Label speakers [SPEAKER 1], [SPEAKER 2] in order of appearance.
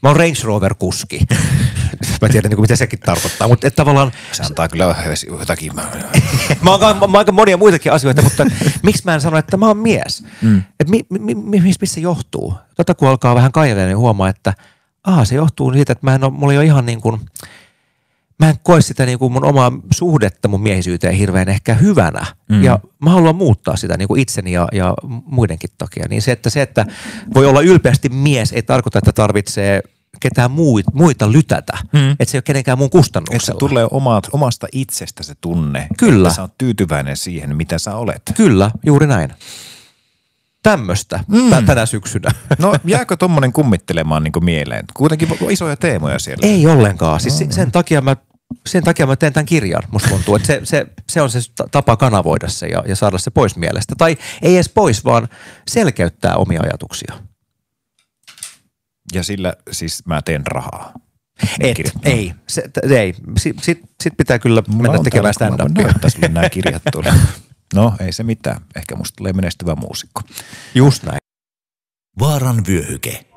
[SPEAKER 1] Mä oon Range Rover-kuski. Mä tiedän, niin kuin, mitä sekin tarkoittaa, mutta tavallaan...
[SPEAKER 2] Se antaa kyllä jotakin.
[SPEAKER 1] Mä oon aika monia muitakin asioita, mutta miksi mä en sano, että mä oon mies? Mistä se johtuu? Kun alkaa vähän kaivaa, niin huomaa, että se johtuu siitä, että mulla ei ole ihan niin kuin... Mä en koe sitä niin kuin mun omaa suhdetta mun miehisyyteen hirveän ehkä hyvänä. Ja mä haluan muuttaa sitä niin kuin itseni ja muidenkin takia. Niin se, että voi olla ylpeästi mies, ei tarkoita, että tarvitsee ketään muita lytätä. Että se ei ole kenenkään muun kustannuksella.
[SPEAKER 2] Että se tulee omasta itsestä se tunne.
[SPEAKER 1] Kyllä.
[SPEAKER 2] Että sä oot tyytyväinen siihen, mitä sä olet.
[SPEAKER 1] Kyllä, juuri näin. Tämmöistä tänä syksynä.
[SPEAKER 2] No jääkö tommonen kummittelemaan niin kuin mieleen? Kuitenkin isoja teemoja siellä.
[SPEAKER 1] Ei ollenkaan. Siis sen takia mä teen tämän kirjan, musta tuntuu. Että se on se tapa kanavoida se ja saada se pois mielestä. Tai ei edes pois, vaan selkeyttää omia ajatuksia.
[SPEAKER 2] Ja sillä siis mä teen rahaa.
[SPEAKER 1] Ei. Sit pitää kyllä mennä tekemään stand-upia.
[SPEAKER 2] Mä sulle nämä kirjat tuolla. No ei se mitään. Ehkä musta tulee menestyvä muusikko.
[SPEAKER 1] Just näin.
[SPEAKER 3] Vaaran vyöhyke.